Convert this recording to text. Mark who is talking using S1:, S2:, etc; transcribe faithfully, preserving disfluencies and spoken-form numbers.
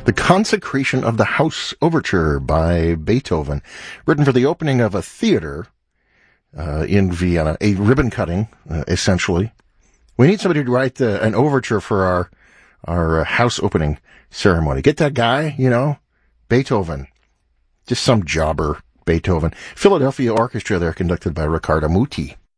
S1: The Consecration of the House Overture by Beethoven, written for the opening of a theater uh, in Vienna, a ribbon cutting, uh, essentially. We need somebody to write the, an overture for our our uh, house opening ceremony. Get that guy, you know, Beethoven. Just some jobber, Beethoven. Philadelphia Orchestra there, conducted by Riccardo Muti.